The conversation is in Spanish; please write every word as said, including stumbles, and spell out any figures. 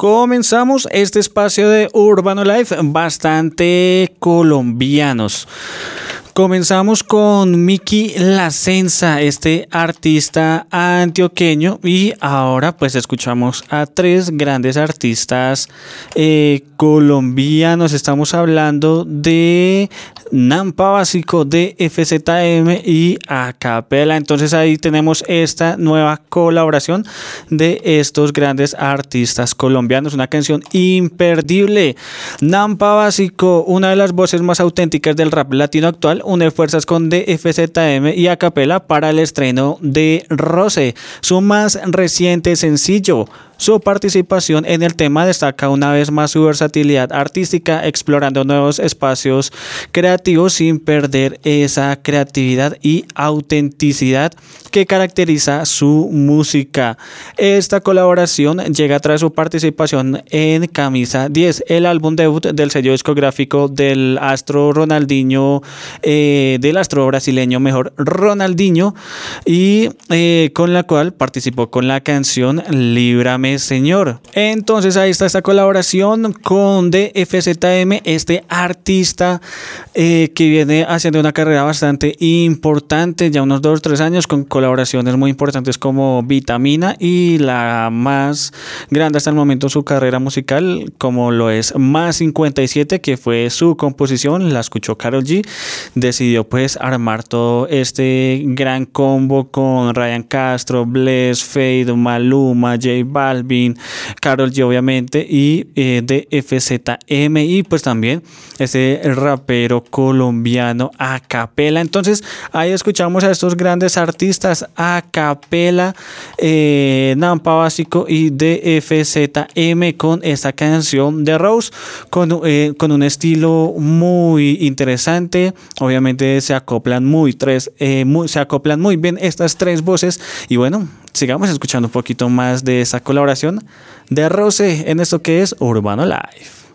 Comenzamos este espacio de Urbano Life bastante colombianos. Comenzamos con Miki Lacenza, este artista antioqueño, y ahora pues escuchamos a tres grandes artistas eh, colombianos. Estamos hablando de Nampa Básico, de F Z M y Acapela. Entonces ahí tenemos esta nueva colaboración de estos grandes artistas colombianos, una canción imperdible. Nampa Básico, una de las voces más auténticas del rap latino actual, une fuerzas con D F Z M y Acapela para el estreno de Roce, su más reciente sencillo. Su participación en el tema destaca una vez más su versatilidad artística, explorando nuevos espacios creativos sin perder esa creatividad y autenticidad que caracteriza su música. Esta colaboración llega tras su participación en Camisa diez, el álbum debut del sello discográfico del astro Ronaldinho, eh, del astro brasileño mejor Ronaldinho, y eh, con la cual participó con la canción Líbrame Señor. Entonces ahí está esta colaboración con D F Z M, este artista eh, que viene haciendo una carrera bastante importante, ya unos dos o tres años, con colaboraciones muy importantes como Vitamina y la más grande hasta el momento en su carrera musical, como lo es Más cincuenta y siete, que fue su composición, la escuchó Karol G, decidió pues armar todo este gran combo con Ryan Castro, Bless, Fade, Maluma, J Balvin, Karol G obviamente, y eh, de F Z M, y pues también ese rapero colombiano Acapela. Entonces ahí escuchamos a estos grandes artistas, Acapela, eh, Nampa Básico y de F Z M, con esta canción de Rose, con, eh, con un estilo muy interesante. Obviamente se acoplan muy tres eh, muy, se acoplan muy bien estas tres voces, y bueno, sigamos escuchando un poquito más de esa colaboración de Roce en esto que es Urbano Life.